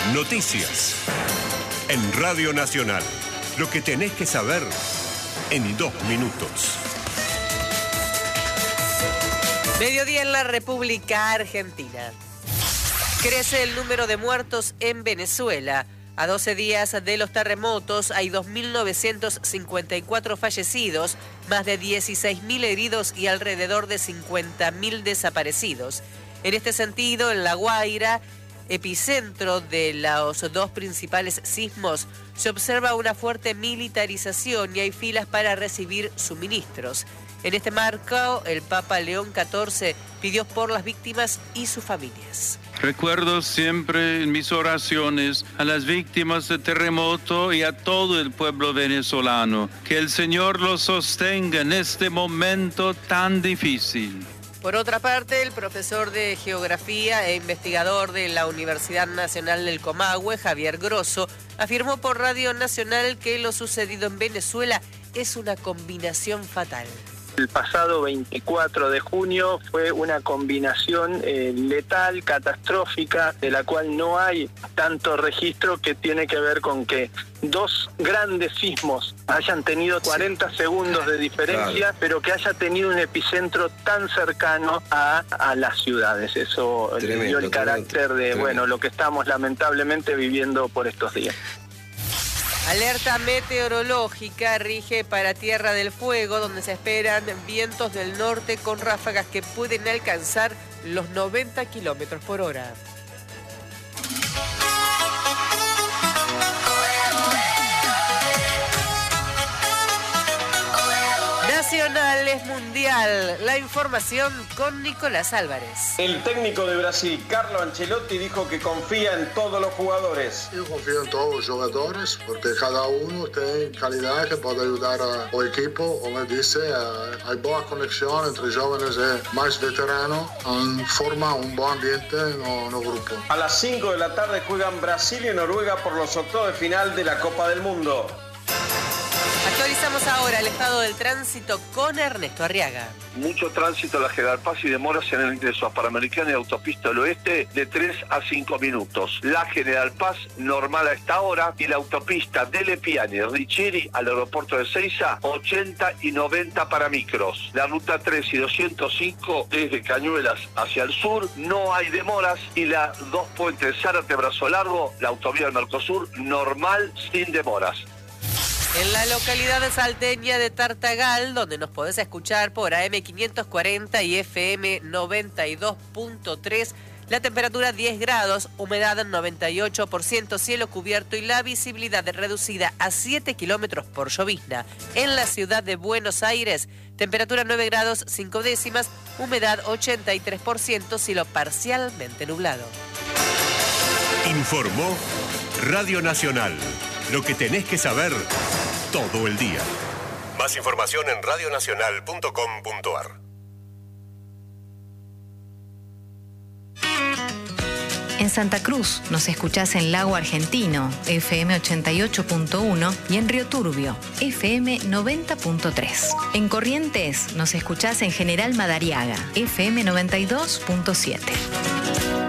Noticias. En Radio Nacional. Lo que tenés que saber en 2 minutos. Mediodía en la República Argentina. Crece el número de muertos en Venezuela. A 12 días de los terremotos hay 2.954 fallecidos, más de 16.000 heridos y alrededor de 50.000 desaparecidos. En este sentido, en La Guaira, epicentro de los 2 principales sismos, se observa una fuerte militarización y hay filas para recibir suministros. En este marco, el Papa León XIV pidió por las víctimas y sus familias. Recuerdo siempre en mis oraciones a las víctimas del terremoto y a todo el pueblo venezolano. Que el Señor los sostenga en este momento tan difícil. Por otra parte, el profesor de Geografía e investigador de la Universidad Nacional del Comahue, Javier Grosso, afirmó por Radio Nacional que lo sucedido en Venezuela es una combinación fatal. El pasado 24 de junio fue una combinación letal, catastrófica, de la cual no hay tanto registro, que tiene que ver con que 2 grandes sismos hayan tenido 40 segundos de diferencia, claro, pero que haya tenido un epicentro tan cercano a las ciudades. Eso le dio el carácter de, bueno, lo que estamos lamentablemente viviendo por estos días. Alerta meteorológica rige para Tierra del Fuego, donde se esperan vientos del norte con ráfagas que pueden alcanzar los 90 kilómetros por hora. Nacional es mundial. La información con Nicolás Álvarez. El técnico de Brasil, Carlo Ancelotti, dijo que confía en todos los jugadores. Yo confío en todos los jugadores porque cada uno tiene calidad que puede ayudar al equipo. Como dice, hay buena conexión entre jóvenes y más veteranos. Forma un buen ambiente en el grupo. A las 5 de la tarde juegan Brasil y Noruega por los octavos de final de la Copa del Mundo. Actualizamos ahora el estado del tránsito con Ernesto Arriaga. Mucho tránsito a la General Paz y demoras en el ingreso a Panamericana y Autopista del Oeste de 3 a 5 minutos. La General Paz normal a esta hora y la autopista de Lepiane, Richieri al aeropuerto de Ezeiza, 80 y 90 para micros. La ruta 3 y 205 desde Cañuelas hacia el sur, no hay demoras, y la 2 Puentes Zárate Brazo Largo, la autovía del Mercosur, normal sin demoras. En la localidad de salteña de Tartagal, donde nos podés escuchar por AM 540 y FM 92.3, la temperatura 10 grados, humedad 98%, cielo cubierto y la visibilidad reducida a 7 kilómetros por llovizna. En la ciudad de Buenos Aires, temperatura 9 grados 5 décimas, humedad 83%, cielo parcialmente nublado. Informó Radio Nacional. Lo que tenés que saber todo el día. Más información en radionacional.com.ar. En Santa Cruz nos escuchás en Lago Argentino, FM 88.1, y en Río Turbio, FM 90.3. En Corrientes nos escuchás en General Madariaga, FM 92.7.